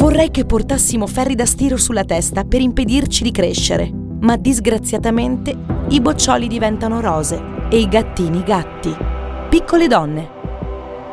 Vorrei che portassimo ferri da stiro sulla testa per impedirci di crescere, ma disgraziatamente i boccioli diventano rose e i gattini gatti. Piccole donne.